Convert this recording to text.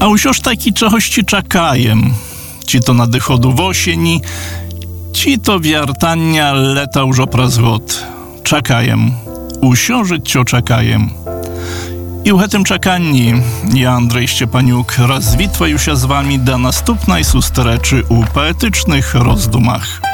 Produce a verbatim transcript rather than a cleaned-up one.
A усё ж таки чагосьці чакаем. Ці то надыходу восені, ці то вяртання лета ўжо праз год. Чакаем. Усё жыццё чакаем. І ў гэтым чаканні я, Андрэй Шчепанюк, развітваюся з вамі да наступнай сустрэчы ў паэтычных роздумах.